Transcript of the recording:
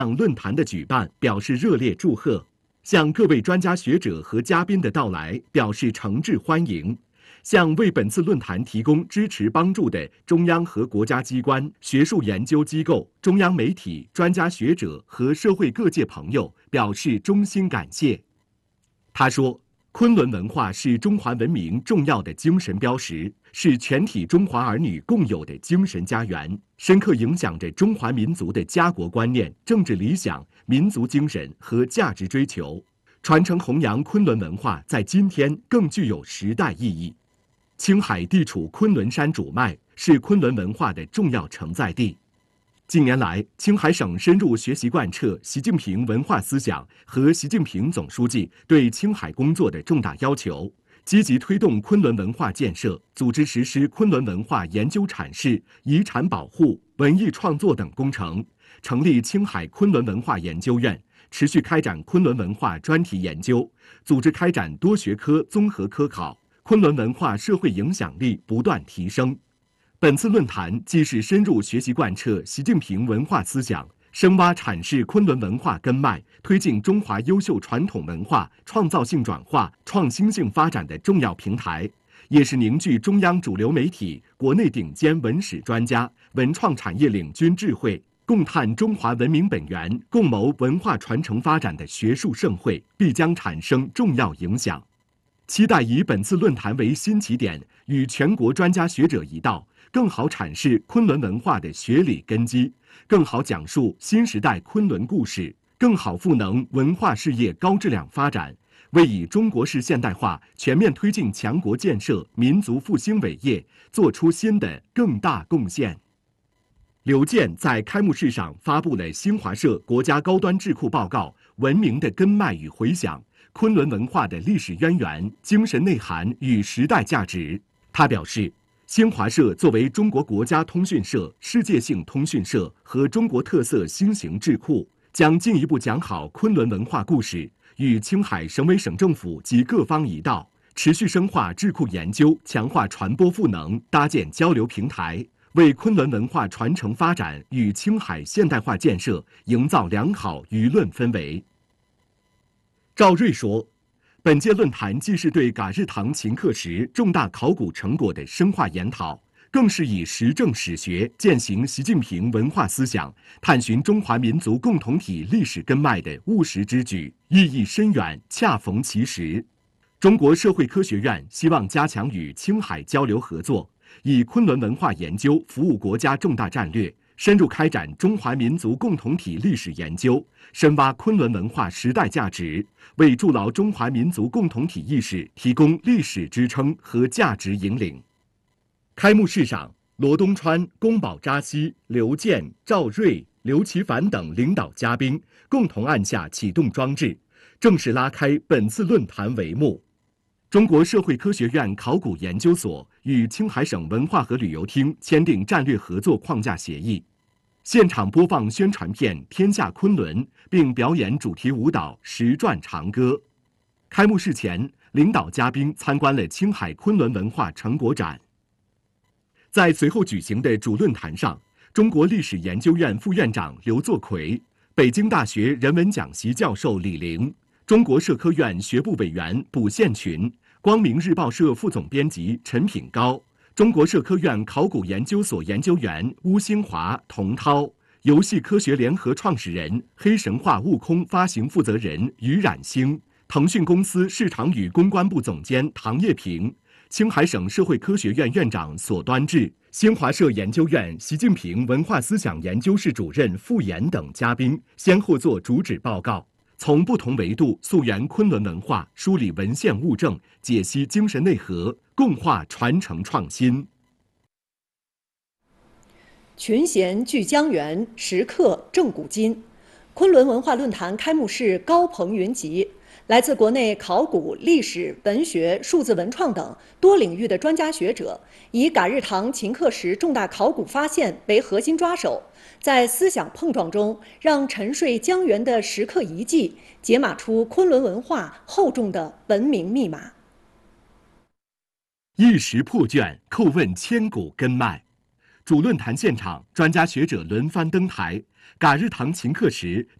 向论坛的举办表示热烈祝贺，向各位专家学者和嘉宾的到来表示诚挚欢迎，向为本次论坛提供支持帮助的中央和国家机关、学术研究机构、中央媒体、专家学者和社会各界朋友表示衷心感谢。他说，昆仑文化是中华文明重要的精神标识，是全体中华儿女共有的精神家园，深刻影响着中华民族的家国观念、政治理想、民族精神和价值追求。传承弘扬昆仑文化在今天更具有时代意义。青海地处昆仑山主脉，是昆仑文化的重要承载地。近年来，青海省深入学习贯彻习近平文化思想和习近平总书记对青海工作的重大要求，积极推动昆仑文化建设，组织实施昆仑文化研究阐释、遗产保护、文艺创作等工程，成立青海昆仑文化研究院，持续开展昆仑文化专题研究，组织开展多学科综合科考，昆仑文化社会影响力不断提升。本次论坛既是深入学习贯彻习近平文化思想，深挖阐释昆仑文化根脉，推进中华优秀传统文化创造性转化、创新性发展的重要平台，也是凝聚中央主流媒体、国内顶尖文史专家、文创产业领军智慧，共探中华文明本源、共谋文化传承发展的学术盛会，必将产生重要影响。期待以本次论坛为新起点，与全国专家学者一道，更好阐释昆仑文化的学理根基，更好讲述新时代昆仑故事，更好赋能文化事业高质量发展，为以中国式现代化全面推进强国建设、民族复兴伟业做出新的更大贡献。刘健在开幕式上发布了新华社国家高端智库报告《文明的根脉与回响：昆仑文化的历史渊源、精神内涵与时代价值》。他表示，新华社作为中国国家通讯社、世界性通讯社和中国特色新型智库，将进一步讲好昆仑文化故事，与青海省委省政府及各方一道，持续深化智库研究，强化传播赋能，搭建交流平台，为昆仑文化传承发展与青海现代化建设营造良好舆论氛围。赵瑞说，本届论坛既是对嘎日塘秦刻石重大考古成果的深化研讨，更是以实证史学践行习近平文化思想，探寻中华民族共同体历史根脉的务实之举，意义深远，恰逢其时。中国社会科学院希望加强与青海交流合作，以昆仑文化研究服务国家重大战略，深入开展中华民族共同体历史研究，深挖昆仑文化时代价值，为筑牢中华民族共同体意识提供历史支撑和价值引领。开幕式上，罗东川、宫保扎西、刘健、赵瑞、刘奇凡等领导嘉宾共同按下启动装置，正式拉开本次论坛帷幕。中国社会科学院考古研究所与青海省文化和旅游厅签订战略合作框架协议，现场播放宣传片《天下昆仑》，并表演主题舞蹈《石转长歌》。开幕式前，领导嘉宾参观了青海昆仑文化成果展。在随后举行的主论坛上，中国历史研究院副院长刘作奎、北京大学人文讲席教授李玲、中国社科院学部委员卜宪群、光明日报社副总编辑陈品高、中国社科院考古研究所研究员邬兴华、童涛、游戏科学联合创始人、黑神话悟空发行负责人于冉星、腾讯公司市场与公关部总监唐业平、青海省社会科学院院长索端志、新华社研究院习近平文化思想研究室主任傅岩等嘉宾先后作主旨报告，从不同维度溯源昆仑文化，梳理文献物证，解析精神内核，共话传承创新。 群贤聚江源，时刻正古今。昆仑文化论坛开幕式高朋云集，来自国内考古、历史、文学、数字文创等多领域的专家学者，以嘎日塘秦刻石重大考古发现为核心抓手，在思想碰撞中，让沉睡江源的石刻遗迹解码出昆仑文化厚重的文明密码。 一石破卷，叩问千古根脉。 主论坛现场，专家学者轮番登台。嘎日堂勤课时，